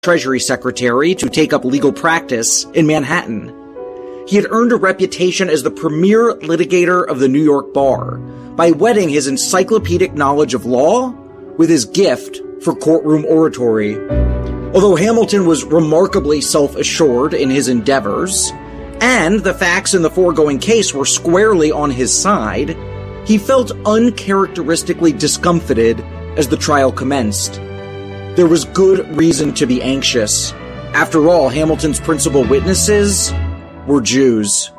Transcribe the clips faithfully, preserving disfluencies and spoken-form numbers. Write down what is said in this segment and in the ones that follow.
Treasury Secretary to take up legal practice in Manhattan. He had earned a reputation as the premier litigator of the New York bar by wedding his encyclopedic knowledge of law with his gift for courtroom oratory. Although Hamilton was remarkably self-assured in his endeavors, and the facts in the foregoing case were squarely on his side, he felt uncharacteristically discomfited as the trial commenced. There was good reason to be anxious. After all, Hamilton's principal witnesses were Jews.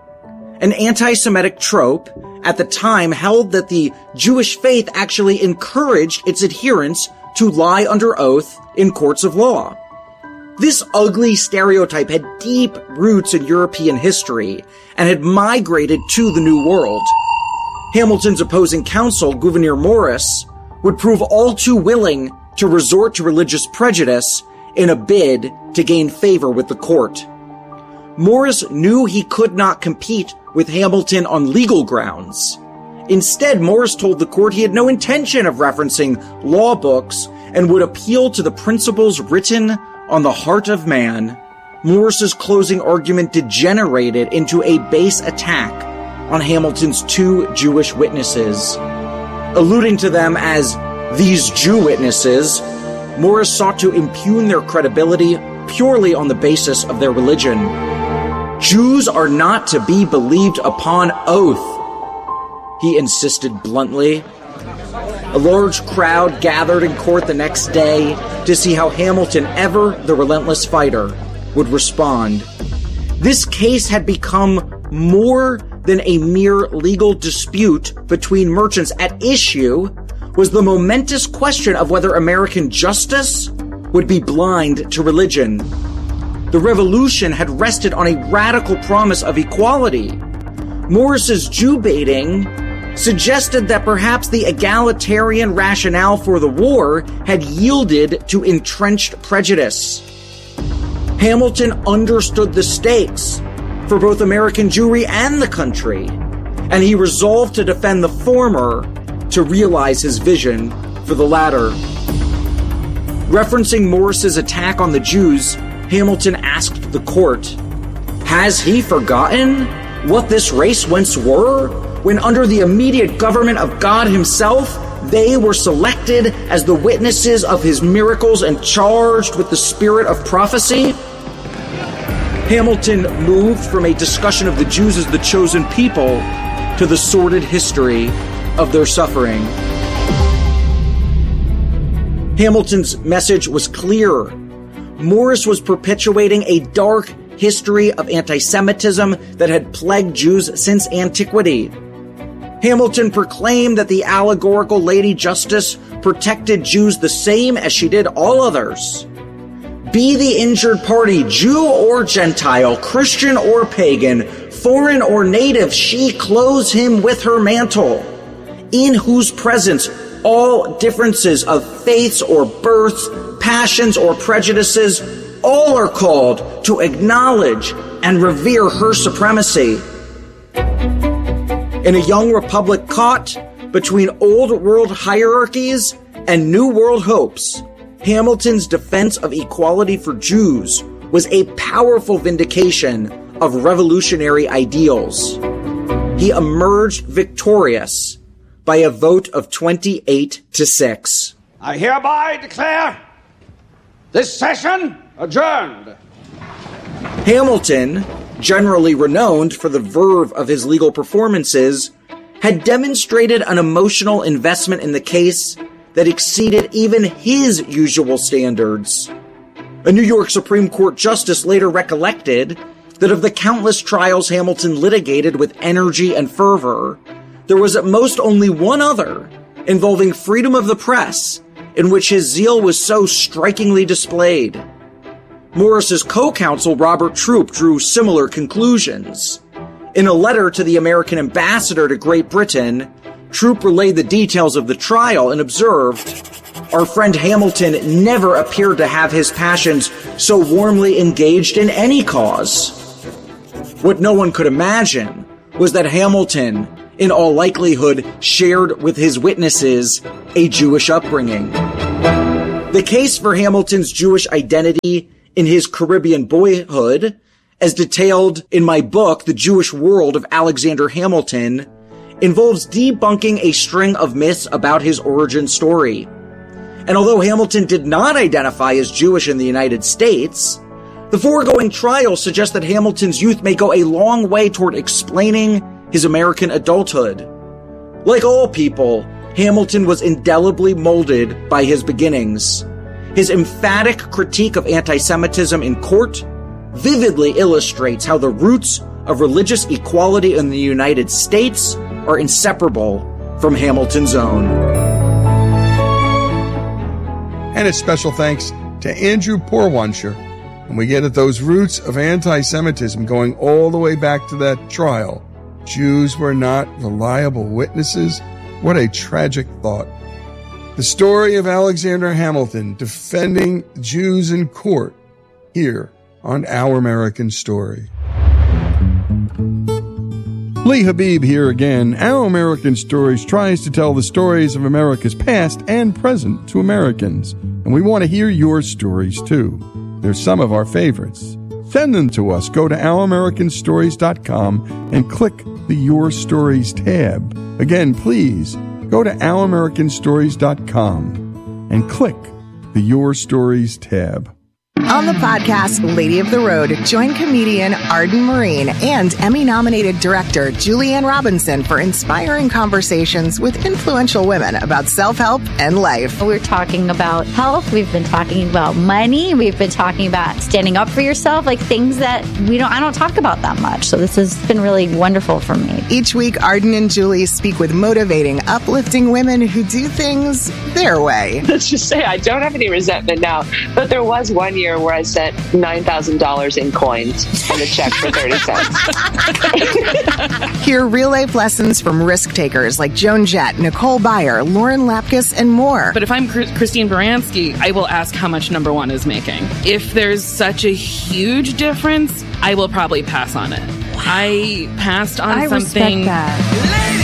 An anti-Semitic trope at the time held that the Jewish faith actually encouraged its adherents to lie under oath in courts of law. This ugly stereotype had deep roots in European history and had migrated to the New World. Hamilton's opposing counsel, Gouverneur Morris, would prove all too willing to resort to religious prejudice in a bid to gain favor with the court. Morris knew he could not compete with Hamilton on legal grounds. Instead, Morris told the court he had no intention of referencing law books and would appeal to the principles written on the heart of man. Morris's closing argument degenerated into a base attack on Hamilton's two Jewish witnesses. Alluding to them as these Jew witnesses, Morris sought to impugn their credibility purely on the basis of their religion. Jews are not to be believed upon oath, he insisted bluntly. A large crowd gathered in court the next day to see how Hamilton, ever the relentless fighter, would respond. This case had become more than a mere legal dispute between merchants. At issue was the momentous question of whether American justice would be blind to religion. The revolution had rested on a radical promise of equality. Morris's Jew-baiting suggested that perhaps the egalitarian rationale for the war had yielded to entrenched prejudice. Hamilton understood the stakes for both American Jewry and the country, and he resolved to defend the former to realize his vision for the latter. Referencing Morris's attack on the Jews, Hamilton asked the court, "Has he forgotten what this race once were, when under the immediate government of God himself, they were selected as the witnesses of his miracles and charged with the spirit of prophecy?" Hamilton moved from a discussion of the Jews as the chosen people to the sordid history of their suffering. Hamilton's message was clear. Morris was perpetuating a dark history of anti-Semitism that had plagued Jews since antiquity. Hamilton proclaimed that the allegorical Lady Justice protected Jews the same as she did all others. Be the injured party Jew or Gentile, Christian or pagan, foreign or native, she clothes him with her mantle, in whose presence all differences of faiths or births, passions or prejudices, all are called to acknowledge and revere her supremacy. In a young republic caught between old world hierarchies and new world hopes, Hamilton's defense of equality for Jews was a powerful vindication of revolutionary ideals. He emerged victorious by a vote of twenty-eight to six. I hereby declare this session adjourned. Hamilton, generally renowned for the verve of his legal performances, had demonstrated an emotional investment in the case that exceeded even his usual standards. A New York Supreme Court justice later recollected that of the countless trials Hamilton litigated with energy and fervor, there was at most only one other involving freedom of the press, in which his zeal was so strikingly displayed. Morris's co-counsel Robert Troup drew similar conclusions. In a letter to the American ambassador to Great Britain, Troup relayed the details of the trial and observed, "Our friend Hamilton never appeared to have his passions so warmly engaged in any cause." What no one could imagine was that Hamilton, in all likelihood, shared with his witnesses a Jewish upbringing. The case for Hamilton's Jewish identity in his Caribbean boyhood, as detailed in my book, The Jewish World of Alexander Hamilton, involves debunking a string of myths about his origin story. And although Hamilton did not identify as Jewish in the United States, the foregoing trial suggests that Hamilton's youth may go a long way toward explaining his American adulthood. Like all people, Hamilton was indelibly molded by his beginnings. His emphatic critique of anti-Semitism in court vividly illustrates how the roots of religious equality in the United States are inseparable from Hamilton's own. And a special thanks to Andrew Porwancher. And we get at those roots of anti-Semitism going all the way back to that trial. Jews were not reliable witnesses. What a tragic thought. The story of Alexander Hamilton defending Jews in court here on Our American Story. Lee Habib here again. Our American Stories tries to tell the stories of America's past and present to Americans. And we want to hear your stories too. They're some of our favorites. Send them to us. Go to our american stories dot com and click the Your Stories tab. Again, please go to our american stories dot com and click the Your Stories tab. On the podcast Lady of the Road, join comedian Arden Marine and Emmy-nominated director Julianne Robinson for inspiring conversations with influential women about self-help and life. We're talking about health. We've been talking about money. We've been talking about standing up for yourself, like things that we don't. I don't talk about that much. So this has been really wonderful for me. Each week, Arden and Julie speak with motivating, uplifting women who do things their way. Let's just say I don't have any resentment now, but there was one year where I sent nine thousand dollars in coins and a check for thirty cents. Hear real-life lessons from risk takers like Joan Jett, Nicole Byer, Lauren Lapkus, and more. But if I'm Christine Baranski, I will ask how much number one is making. If there's such a huge difference, I will probably pass on it. Wow. I passed on I something. Respect that.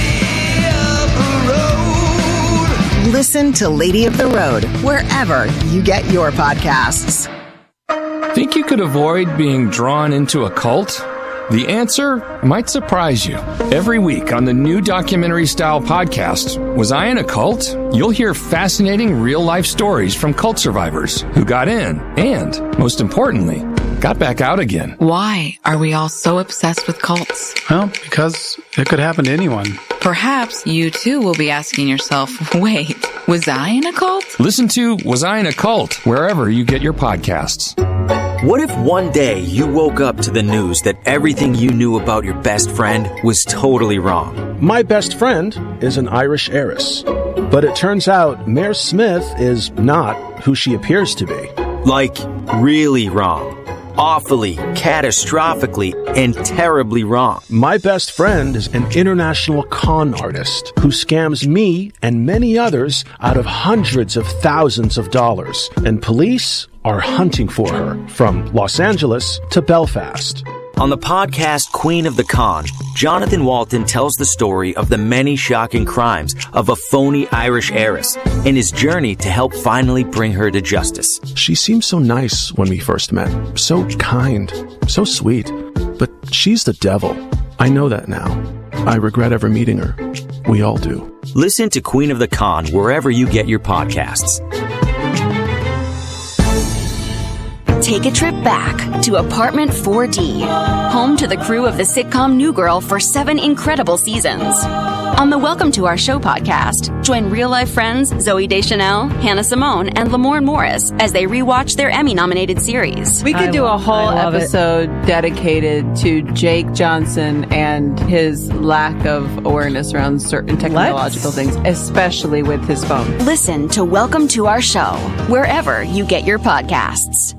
Listen to Lady of the Road wherever you get your podcasts. Think you could avoid being drawn into a cult? The answer might surprise you. Every week on the new documentary-style podcast, Was I in a Cult? You'll hear fascinating real-life stories from cult survivors who got in and, most importantly, got back out again. Why are we all so obsessed with cults? Well, because it could happen to anyone. Perhaps you too will be asking yourself, wait, was I in a cult? Listen to Was I in a Cult wherever you get your podcasts. What if one day you woke up to the news that everything you knew about your best friend was totally wrong? My best friend is an Irish heiress, but it turns out Mare Smith is not who she appears to be. Like, really wrong. Awfully, catastrophically, and terribly wrong. My best friend is an international con artist who scams me and many others out of hundreds of thousands of dollars, and police are hunting for her from Los Angeles to Belfast. On the podcast Queen of the Con, Jonathan Walton tells the story of the many shocking crimes of a phony Irish heiress and his journey to help finally bring her to justice. She seemed so nice when we first met, so kind, so sweet, but she's the devil. I know that now. I regret ever meeting her. We all do. Listen to Queen of the Con wherever you get your podcasts. Take a trip back to Apartment four D, home to the crew of the sitcom New Girl for seven incredible seasons. On the Welcome to Our Show podcast, join real-life friends Zooey Deschanel, Hannah Simone, and Lamorne Morris as they rewatch their Emmy-nominated series. We could I do a love, whole episode it. dedicated to Jake Johnson and his lack of awareness around certain technological Let's. things, especially with his phone. Listen to Welcome to Our Show, wherever you get your podcasts.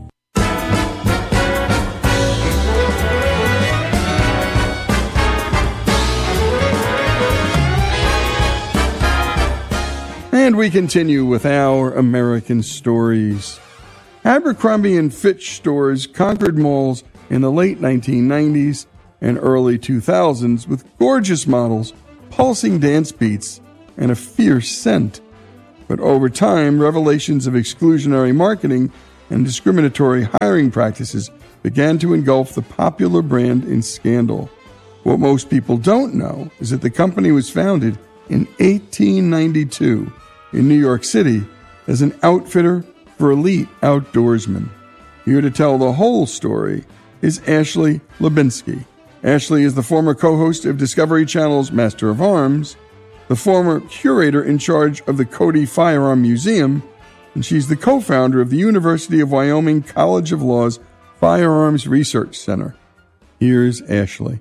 And we continue with Our American Stories. Abercrombie and Fitch stores conquered malls in the late nineteen nineties and early two thousands with gorgeous models, pulsing dance beats, and a fierce scent. But over time, revelations of exclusionary marketing and discriminatory hiring practices began to engulf the popular brand in scandal. What most people don't know is that the company was founded in eighteen ninety-two in New York City as an outfitter for elite outdoorsmen. Here to tell the whole story is Ashley Lubinsky. Ashley is the former co-host of Discovery Channel's Master of Arms, the former curator in charge of the Cody Firearm Museum, and she's the co-founder of the University of Wyoming College of Law's Firearms Research Center. Here's Ashley.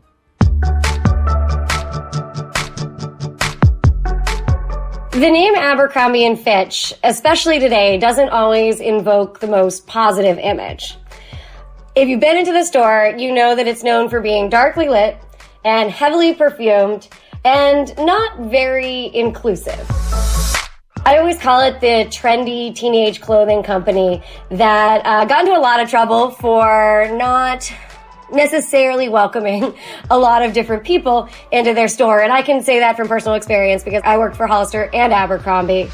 The name Abercrombie and Fitch, especially today, doesn't always invoke the most positive image. If you've been into the store, you know that it's known for being darkly lit and heavily perfumed and not very inclusive. I always call it the trendy teenage clothing company that uh, got into a lot of trouble for not necessarily welcoming a lot of different people into their store. And I can say that from personal experience because I worked for Hollister and Abercrombie.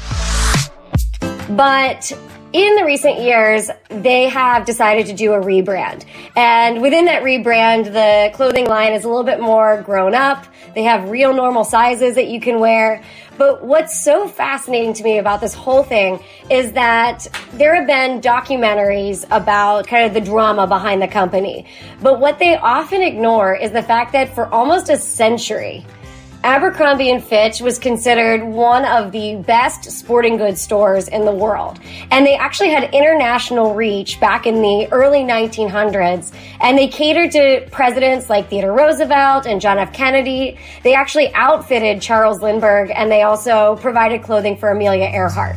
But in the recent years, they have decided to do a rebrand. And within that rebrand, the clothing line is a little bit more grown up. They have real normal sizes that you can wear. But what's so fascinating to me about this whole thing is that there have been documentaries about kind of the drama behind the company. But what they often ignore is the fact that for almost a century, Abercrombie and Fitch was considered one of the best sporting goods stores in the world. And they actually had international reach back in the early nineteen hundreds. And they catered to presidents like Theodore Roosevelt and John F. Kennedy. They actually outfitted Charles Lindbergh, and they also provided clothing for Amelia Earhart.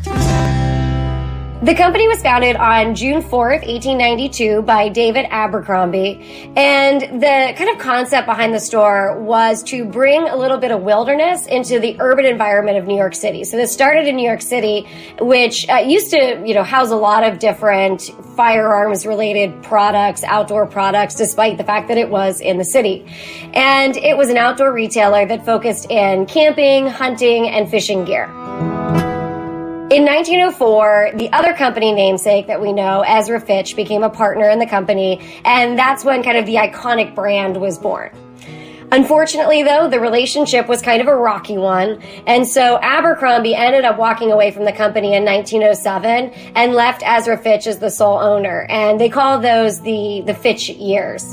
The company was founded on June fourth, eighteen ninety-two by David Abercrombie, and the kind of concept behind the store was to bring a little bit of wilderness into the urban environment of New York City. So this started in New York City, which uh, used to, you know, house a lot of different firearms-related products, outdoor products, despite the fact that it was in the city. And it was an outdoor retailer that focused in camping, hunting, and fishing gear. In nineteen oh four, the other company namesake that we know, Ezra Fitch, became a partner in the company, and that's when kind of the iconic brand was born. Unfortunately, though, the relationship was kind of a rocky one, and so Abercrombie ended up walking away from the company in nineteen oh seven and left Ezra Fitch as the sole owner, and they call those the, the Fitch years.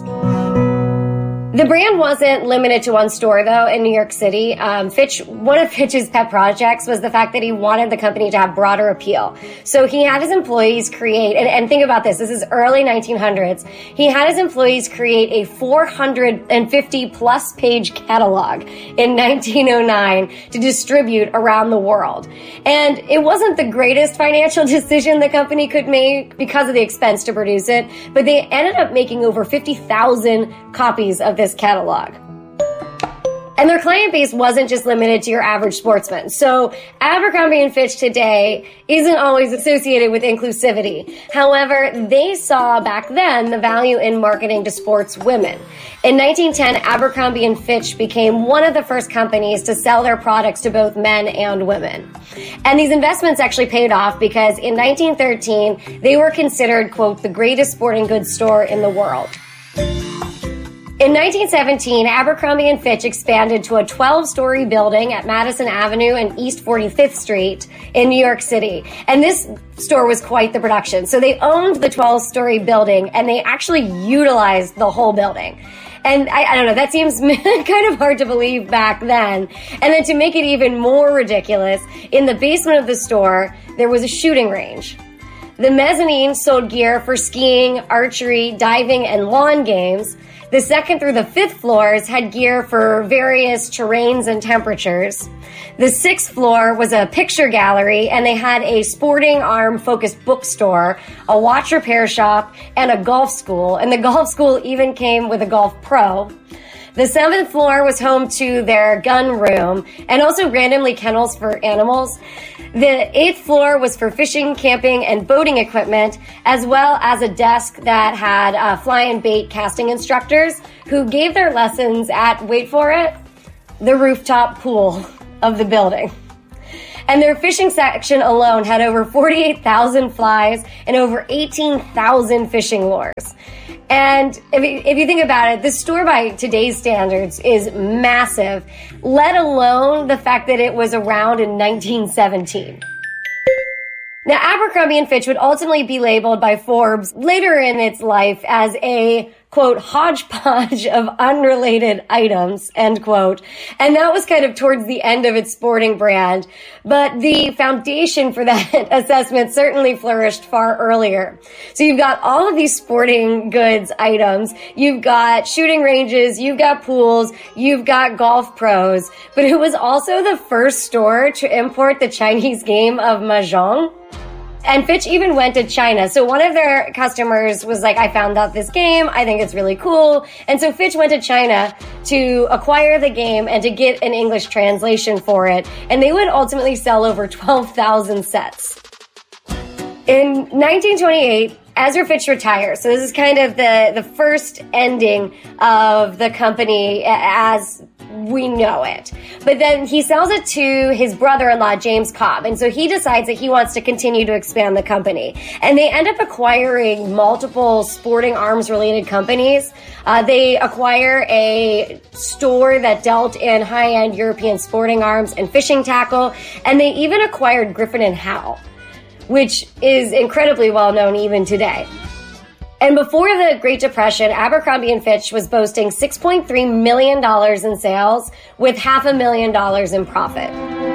The brand wasn't limited to one store, though, in New York City. Um, Fitch, one of Fitch's pet projects was the fact that he wanted the company to have broader appeal. So he had his employees create, and, and think about this, this is early nineteen hundreds, he had his employees create a four hundred fifty plus page catalog in nineteen oh nine to distribute around the world. And it wasn't the greatest financial decision the company could make because of the expense to produce it, but they ended up making over fifty thousand copies of this catalog. And their client base wasn't just limited to your average sportsman. So Abercrombie and Fitch today isn't always associated with inclusivity. However, they saw back then the value in marketing to sports women. In nineteen ten, Abercrombie and Fitch became one of the first companies to sell their products to both men and women. And these investments actually paid off because in nineteen thirteen, they were considered, quote, the greatest sporting goods store in the world. In nineteen seventeen, Abercrombie and Fitch expanded to a twelve-story building at Madison Avenue and East forty-fifth Street in New York City. And this store was quite the production. So they owned the twelve-story building, and they actually utilized the whole building. And I, I don't know, that seems kind of hard to believe back then. And then to make it even more ridiculous, in the basement of the store, there was a shooting range. The mezzanine sold gear for skiing, archery, diving, and lawn games. The second through the fifth floors had gear for various terrains and temperatures. The sixth floor was a picture gallery, and they had a sporting arm-focused bookstore, a watch repair shop, and a golf school. And the golf school even came with a golf pro. The seventh floor was home to their gun room and also randomly kennels for animals. The eighth floor was for fishing, camping, and boating equipment, as well as a desk that had uh, fly and bait casting instructors who gave their lessons at, wait for it, the rooftop pool of the building. And their fishing section alone had over forty-eight thousand flies and over eighteen thousand fishing lures. And if you, if you think about it, this store by today's standards is massive, let alone the fact that it was around in nineteen seventeen. Now, Abercrombie and Fitch would ultimately be labeled by Forbes later in its life as a, quote, hodgepodge of unrelated items, end quote. And that was kind of towards the end of its sporting brand. But the foundation for that assessment certainly flourished far earlier. So you've got all of these sporting goods items. You've got shooting ranges. You've got pools. You've got golf pros. But it was also the first store to import the Chinese game of Mahjong. And Fitch even went to China. So one of their customers was like, I found out this game. I think it's really cool. And so Fitch went to China to acquire the game and to get an English translation for it. And they would ultimately sell over twelve thousand sets. In nineteen twenty-eight, Ezra Fitch retires. So this is kind of the, the first ending of the company as we know it. But then he sells it to his brother-in-law, James Cobb. And so he decides that he wants to continue to expand the company. And they end up acquiring multiple sporting arms-related companies. Uh, they acquire a store that dealt in high-end European sporting arms and fishing tackle. And they even acquired Griffin and Howe, which is incredibly well known even today. And before the Great Depression, Abercrombie and Fitch was boasting six point three million dollars in sales with half a million dollars in profit.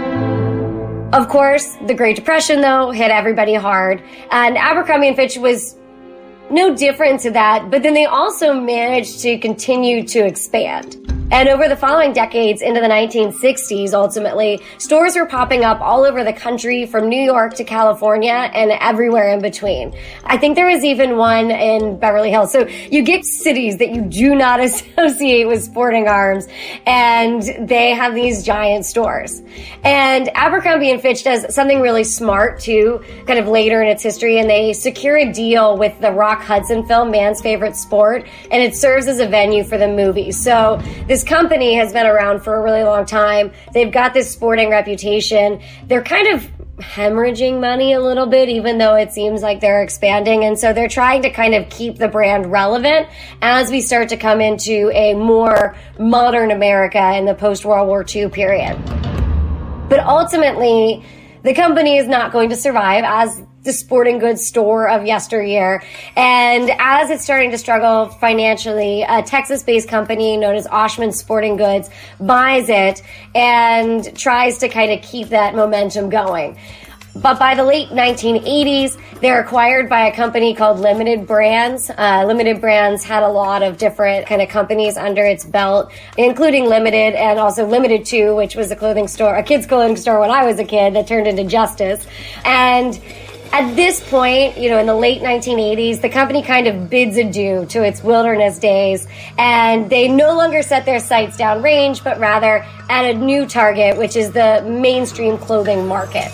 Of course, the Great Depression, though, hit everybody hard, and Abercrombie and Fitch was no different to that, but then they also managed to continue to expand. And over the following decades into the nineteen sixties, ultimately, stores were popping up all over the country from New York to California and everywhere in between. I think there was even one in Beverly Hills. So you get cities that you do not associate with sporting arms, and they have these giant stores. And Abercrombie and Fitch does something really smart too, kind of later in its history, and they secure a deal with the Rock Hudson film, Man's Favorite Sport, and it serves as a venue for the movie. So this This company has been around for a really long time. They've got this sporting reputation. They're kind of hemorrhaging money a little bit, even though it seems like they're expanding. And so they're trying to kind of keep the brand relevant as we start to come into a more modern America in the post-World War Two period. But ultimately, the company is not going to survive as the sporting goods store of yesteryear. And as it's starting to struggle financially, a Texas-based company known as Oshman Sporting Goods buys it and tries to kind of keep that momentum going. But by the late nineteen eighties, they're acquired by a company called Limited Brands. Uh, Limited Brands had a lot of different kind of companies under its belt, including Limited and also Limited two, which was a clothing store, a kids' clothing store when I was a kid that turned into Justice. And at this point, you know, in the late nineteen eighties, the company kind of bids adieu to its wilderness days, and they no longer set their sights downrange, but rather at a new target, which is the mainstream clothing market.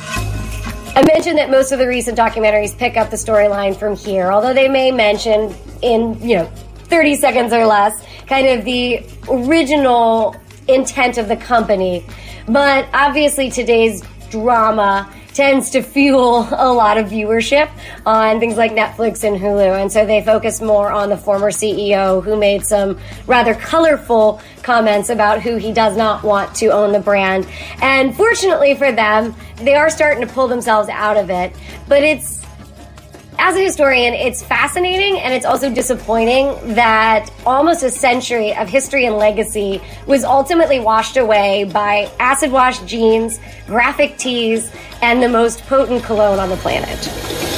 I mentioned that most of the recent documentaries pick up the storyline from here, although they may mention in, you know, thirty seconds or less, kind of the original intent of the company. But obviously today's drama tends to fuel a lot of viewership on things like Netflix and Hulu. And so they focus more on the former C E O who made some rather colorful comments about who he does not want to own the brand. And fortunately for them, they are starting to pull themselves out of it. But it's, as a historian, it's fascinating and it's also disappointing that almost a century of history and legacy was ultimately washed away by acid wash jeans, graphic tees, and the most potent cologne on the planet.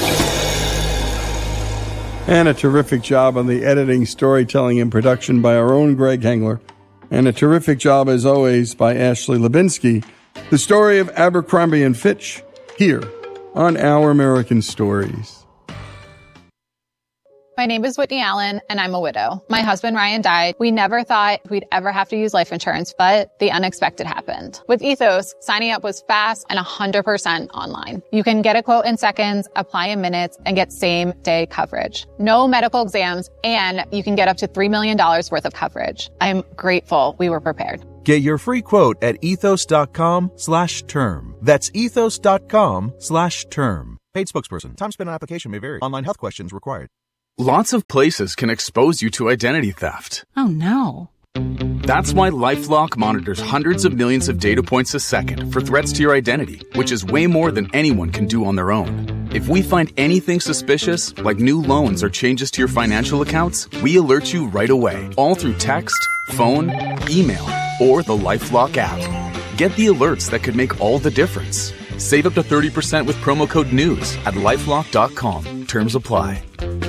And a terrific job on the editing, storytelling, and production by our own Greg Hengler. And a terrific job, as always, by Ashley Lubinsky. The story of Abercrombie and Fitch, here on Our American Stories. My name is Whitney Allen, and I'm a widow. My husband, Ryan, died. We never thought we'd ever have to use life insurance, but the unexpected happened. With Ethos, signing up was fast and one hundred percent online. You can get a quote in seconds, apply in minutes, and get same-day coverage. No medical exams, and you can get up to three million dollars worth of coverage. I'm grateful we were prepared. Get your free quote at ethos.com slash term. That's ethos.com slash term. Paid spokesperson. Time spent on application may vary. Online health questions required. Lots of places can expose you to identity theft. Oh, no. That's why LifeLock monitors hundreds of millions of data points a second for threats to your identity, which is way more than anyone can do on their own. If we find anything suspicious, like new loans or changes to your financial accounts, we alert you right away, all through text, phone, email, or the LifeLock app. Get the alerts that could make all the difference. Save up to thirty percent with promo code NEWS at lifelock dot com. Terms apply.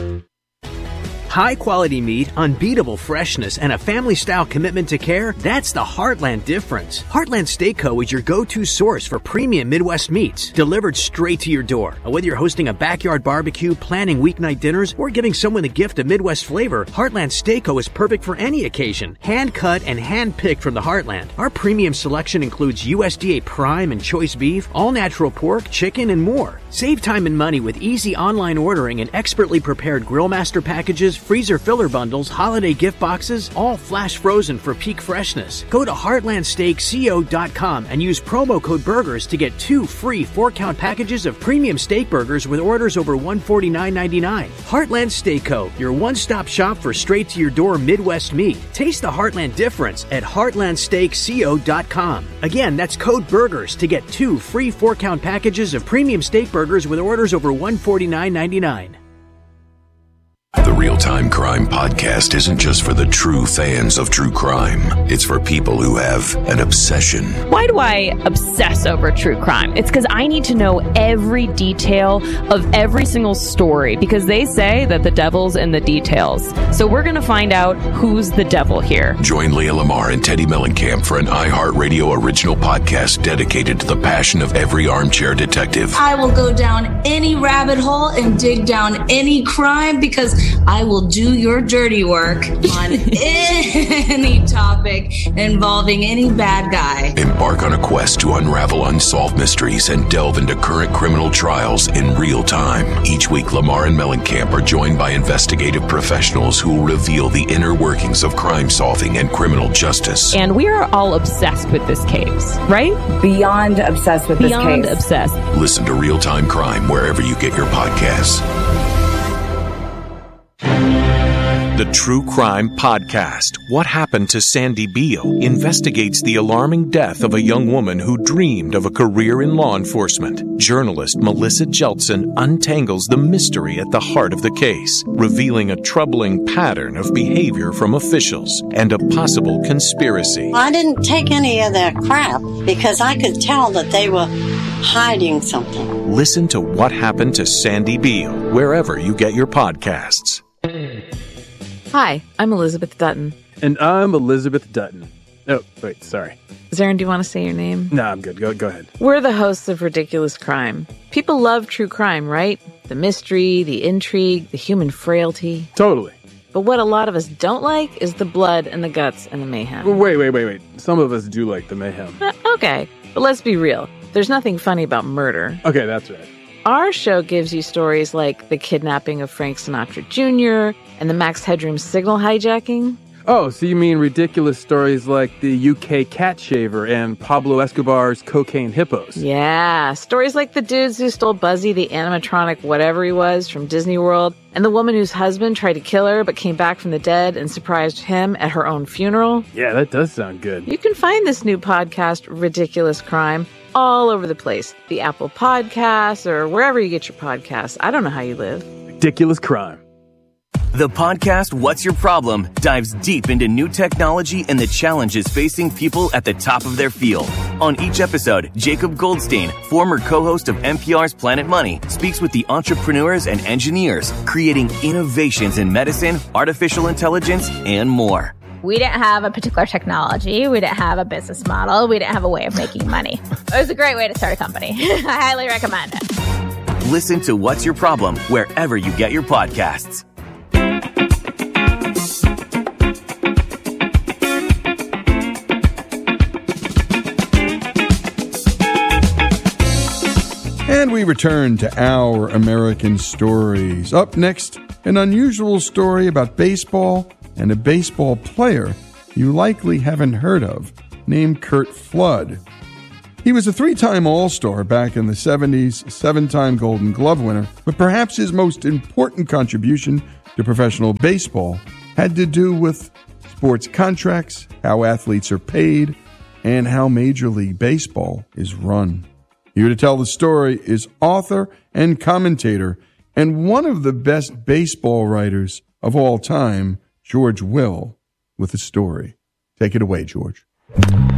High-quality meat, unbeatable freshness, and a family-style commitment to care, that's the Heartland difference. Heartland Steak Co. is your go-to source for premium Midwest meats, delivered straight to your door. Whether you're hosting a backyard barbecue, planning weeknight dinners, or giving someone a gift of Midwest flavor, Heartland Steak Co. is perfect for any occasion. Hand-cut and hand-picked from the Heartland. Our premium selection includes U S D A Prime and Choice Beef, all-natural pork, chicken, and more. Save time and money with easy online ordering and expertly prepared Grillmaster packages, freezer filler bundles, holiday gift boxes, all flash frozen for peak freshness. Go to heartland steak co dot com and use promo code BURGERS to get two free four-count packages of premium steak burgers with orders over one hundred forty-nine ninety-nine. Heartland Steak Co., your one-stop shop for straight-to-your-door Midwest meat. Taste the Heartland difference at heartland steak co dot com. Again, that's code BURGERS to get two free four-count packages of premium steak burgers with orders over one hundred forty-nine ninety-nine. The Real-Time Crime Podcast isn't just for the true fans of true crime. It's for people who have an obsession. Why do I obsess over true crime? It's because I need to know every detail of every single story, because they say that the devil's in the details. So we're going to find out who's the devil here. Join Leah Lamar and Teddy Mellencamp for an iHeartRadio original podcast dedicated to the passion of every armchair detective. I will go down any rabbit hole and dig down any crime, because I will do your dirty work on any topic involving any bad guy. Embark on a quest to unravel unsolved mysteries and delve into current criminal trials in real time. Each week, Lamar and Mellencamp are joined by investigative professionals who will reveal the inner workings of crime solving and criminal justice. And we are all obsessed with this case, right? Beyond obsessed with Beyond this case. Beyond obsessed. Listen to Real-Time Crime wherever you get your podcasts. The True Crime Podcast, What Happened to Sandy Beale, investigates the alarming death of a young woman who dreamed of a career in law enforcement. Journalist Melissa Jeltsin untangles the mystery at the heart of the case, revealing a troubling pattern of behavior from officials and a possible conspiracy. I didn't take any of that crap because I could tell that they were hiding something. Listen to What Happened to Sandy Beale wherever you get your podcasts. Hi, I'm Elizabeth Dutton. And I'm Elizabeth Dutton. Oh, wait, sorry. Zarin, do you want to say your name? No, I'm good. Go, go ahead. We're the hosts of Ridiculous Crime. People love true crime, right? The mystery, the intrigue, the human frailty. Totally. But what a lot of us don't like is the blood and the guts and the mayhem. Wait, wait, wait, wait. Some of us do like the mayhem. Uh, okay, but let's be real. There's nothing funny about murder. Okay, that's right. Our show gives you stories like the kidnapping of Frank Sinatra Junior and the Max Headroom signal hijacking. Oh, so you mean ridiculous stories like the U K cat shaver and Pablo Escobar's cocaine hippos? Yeah, stories like the dudes who stole Buzzy, the animatronic whatever he was, from Disney World, and the woman whose husband tried to kill her but came back from the dead and surprised him at her own funeral. Yeah, that does sound good. You can find this new podcast, Ridiculous Crime, all over the place. The Apple Podcasts or wherever you get your podcasts. I don't know how you live. Ridiculous Crime. The podcast, What's Your Problem, dives deep into new technology and the challenges facing people at the top of their field. On each episode, Jacob Goldstein, former co-host of N P R's Planet Money, speaks with the entrepreneurs and engineers creating innovations in medicine, artificial intelligence, and more. We didn't have a particular technology. We didn't have a business model. We didn't have a way of making money. It was a great way to start a company. I highly recommend it. Listen to What's Your Problem wherever you get your podcasts. And we return to Our American Stories. Up next, an unusual story about baseball and a baseball player you likely haven't heard of. named Curt Flood. He was a three-time All-Star back in the seventies, seven-time Golden Glove winner, but perhaps his most important contribution to professional baseball had to do with sports contracts, how athletes are paid, and how Major League Baseball is run. Here to tell the story is author and commentator and one of the best baseball writers of all time, George Will, with the story. Take it away, George.